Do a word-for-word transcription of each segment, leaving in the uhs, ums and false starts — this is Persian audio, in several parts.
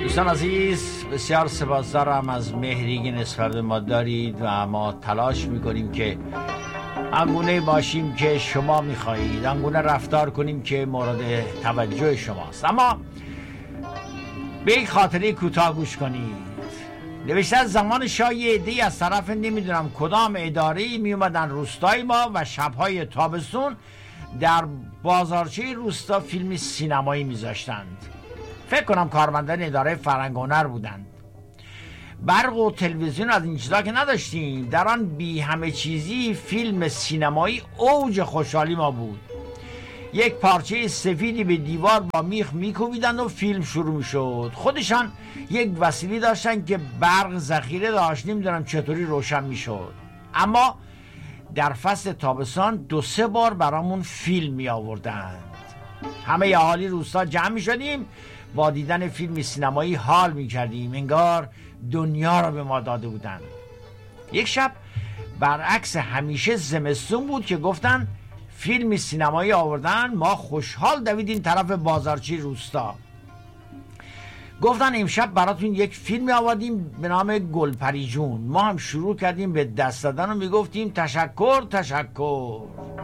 دوستان عزیز، بسیار سپاسگزارم از مهری که نسبت به ما دارید و ما تلاش میکنیم که آنگونه باشیم که شما میخواهید، آنگونه رفتار کنیم که مورد توجه شماست. اما به یک خاطره کوتاه گوش کنید. نوشته از زمان شاه یه عده‌ای از طرف نمیدونم کدام اداره‌ای میومدن روستای ما و شبهای تابستون در بازارچه روستا فیلم سینمایی میذاشتند. فکر کنم کارمندان اداره فرهنگ و هنر بودند. برق و تلویزیون از این چیزا که نداشتیم. در آن بی همه چیزی فیلم سینمایی اوج خوشحالی ما بود. یک پارچه سفیدی به دیوار با میخ میکوبیدند و فیلم شروع میشد. خودشان یک وسیله داشتن که برق ذخیره داشت، نمیدونم چطوری روشن میشد. اما در فصل تابستان دو سه بار برامون فیلم می آوردند. همه اهالی روستا جمع می شدیم، با دیدن فیلم سینمایی حال می کردیم، انگار دنیا را به ما داده بودند. یک شب برعکس همیشه زمستون بود که گفتن فیلم سینمایی آوردن. ما خوشحال دویدیم طرف بازارچی روستا. گفتن امشب براتون یک فیلم آوردیم به نام گلپری جون. ما هم شروع کردیم به دست دادن و میگفتیم تشکر تشکر.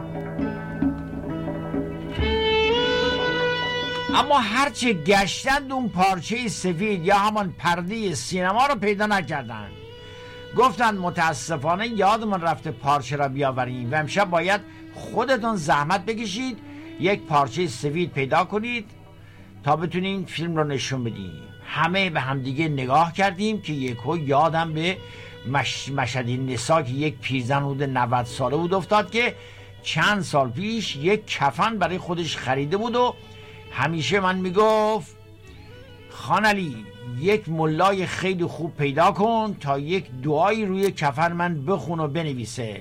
اما هرچه گشتند اون پارچه سفید یا همان پرده سینما رو پیدا نکردند. گفتن متاسفانه یادمون رفته پارچه را بیاوریم و امشب باید خودتون زحمت بکشید یک پارچه سفید پیدا کنید تا بتونیم فیلم رو نشون بدیم. همه به همدیگه نگاه کردیم که یکو یادم به مش... مشهدی نسا که یک پیرزن حدود نود ساله بود افتاد که چند سال پیش یک کفن برای خودش خریده بود و همیشه من میگفت خان علی یک ملای خیلی خوب پیدا کن تا یک دعایی روی کفن من بخون و بنویسه.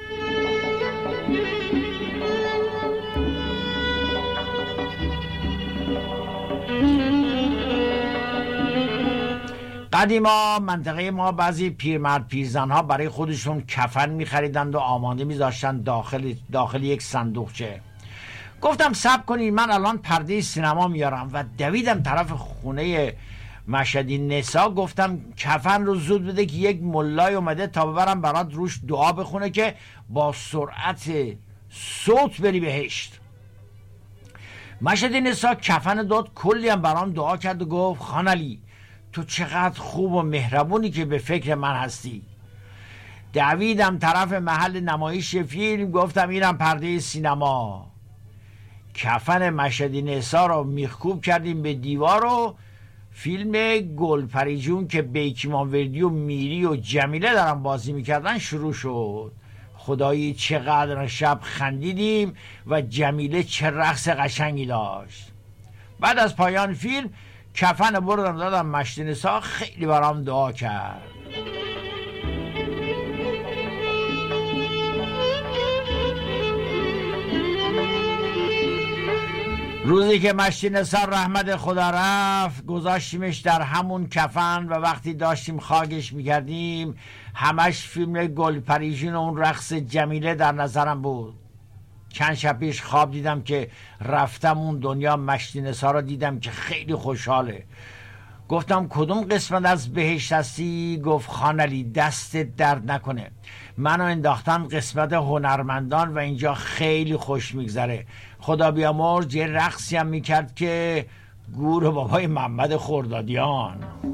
قدیما منطقه ما بعضی پیرمرد پیرزن ها برای خودشون کفن میخریدند و آماده میذاشتند داخل داخل یک صندوقچه. گفتم صبر کنید من الان پرده سینما میارم و دویدم طرف خونه مشهدی نسا. گفتم کفن رو زود بده که یک ملای اومده تا ببرم برات روش دعا بخونه که با سرعت صوت بری بهشت. مشهدی نسا کفن داد، کلی هم برام دعا کرد و گفت خان علی تو چقدر خوب و مهربونی که به فکر من هستی. دویدم طرف محل نمایش فیلم. گفتم اینم پرده سینما. کفن مشهدی نسا رو میخکوب کردیم به دیوار و فیلم گلپری جون که بیکی مانوردی و میری و جمیله دارن بازی میکردن شروع شد. خدایی چقدر شب خندیدیم و جمیله چه رقص قشنگی داشت. بعد از پایان فیلم کفن بردم دادم مشهدی نسا، خیلی برام دعا کرد. روزی که مشهدی نسا رحمت خدا رفت گذاشتیمش در همون کفن و وقتی داشتیم خاکش میکردیم همش فیلم گلپری جون و اون رقص جمیله در نظرم بود. چند شب پیش خواب دیدم که رفتم اون دنیا، مشهدی نسا رو دیدم که خیلی خوشحاله. گفتم کدوم قسمت از بهشت هستی؟ گفت خان علی دست درد نکنه، منو انداختم قسمت هنرمندان و اینجا خیلی خوش میگذره. خدا بیامرز یه رقصی هم میکرد که گور بابای محمد خردادیان.